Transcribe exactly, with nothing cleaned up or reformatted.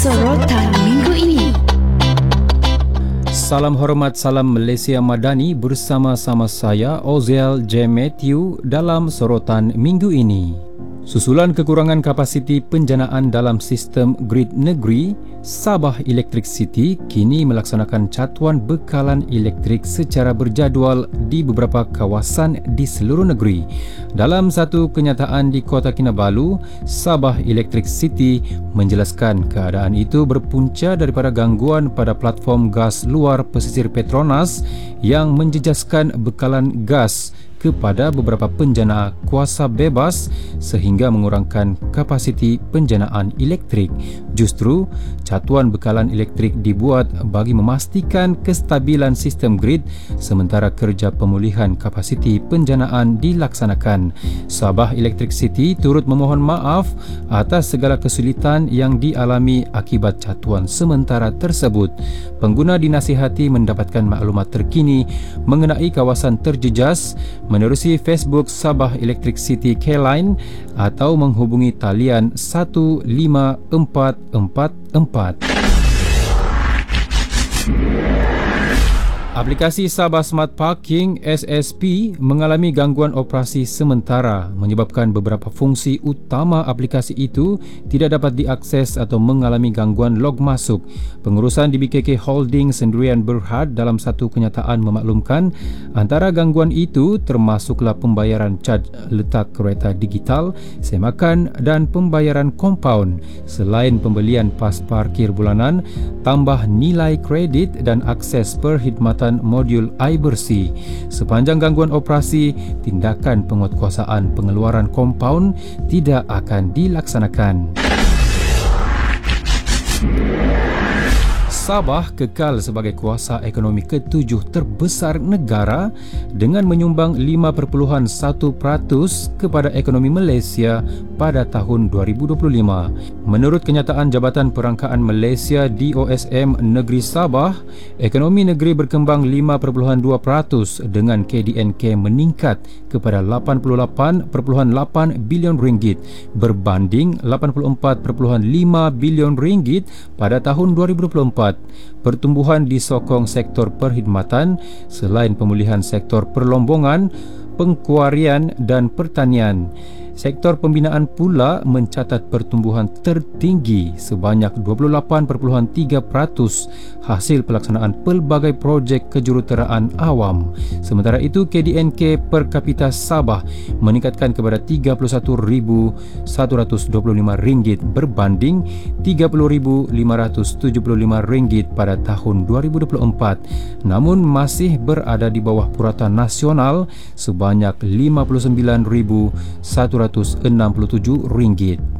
Sorotan minggu ini. Salam hormat, salam Malaysia Madani bersama-sama saya Oziel J. Matthew dalam sorotan minggu ini. Susulan kekurangan kapasiti penjanaan dalam sistem grid negeri, Sabah Electric City kini melaksanakan catuan bekalan elektrik secara berjadual di beberapa kawasan di seluruh negeri. Dalam satu kenyataan di Kota Kinabalu, Sabah Electric City menjelaskan keadaan itu berpunca daripada gangguan pada platform gas luar pesisir Petronas yang menjejaskan bekalan gas kepada beberapa penjana kuasa bebas sehingga mengurangkan kapasiti penjanaan elektrik. Justru, catuan bekalan elektrik dibuat bagi memastikan kestabilan sistem grid sementara kerja pemulihan kapasiti penjanaan dilaksanakan. Sabah Electric City turut memohon maaf atas segala kesulitan yang dialami akibat catuan sementara tersebut. Pengguna dinasihati mendapatkan maklumat terkini mengenai kawasan terjejas menerusi Facebook Sabah Electric City K-Line atau menghubungi talian satu lima empat empat empat. Aplikasi Sabah Smart Parking S S P mengalami gangguan operasi sementara menyebabkan beberapa fungsi utama aplikasi itu tidak dapat diakses atau mengalami gangguan log masuk. Pengurusan di B K K Holding Sendirian Berhad dalam satu kenyataan memaklumkan antara gangguan itu termasuklah pembayaran caj letak kereta digital, semakan dan pembayaran kompaun. Selain pembelian pas parkir bulanan, tambah nilai kredit dan akses perkhidmatan modul air bersih. Sepanjang gangguan operasi, tindakan penguatkuasaan pengeluaran kompaun tidak akan dilaksanakan. Sabah kekal sebagai kuasa ekonomi ketujuh terbesar negara dengan menyumbang lima perpuluhan satu peratus kepada ekonomi Malaysia pada tahun dua ribu dua puluh lima. Menurut kenyataan Jabatan Perangkaan Malaysia D O S M Negeri Sabah, ekonomi negeri berkembang lima perpuluhan dua peratus dengan K D N K meningkat kepada lapan puluh lapan perpuluhan lapan bilion ringgit berbanding lapan puluh empat perpuluhan lima bilion ringgit pada tahun dua ribu dua puluh empat. Pertumbuhan disokong sektor perkhidmatan selain pemulihan sektor perlombongan, pengkuarian dan pertanian. Sektor pembinaan pula mencatat pertumbuhan tertinggi sebanyak dua puluh lapan perpuluhan tiga peratus hasil pelaksanaan pelbagai projek kejuruteraan awam. Sementara itu, K D N K per kapita Sabah meningkatkan kepada tiga puluh satu ribu satu ratus dua puluh lima ringgit berbanding tiga puluh ribu lima ratus tujuh puluh lima ringgit pada tahun dua ribu dua puluh empat, namun masih berada di bawah purata nasional sebanyak lima puluh sembilan ribu satu ratus enam puluh tujuh ringgit.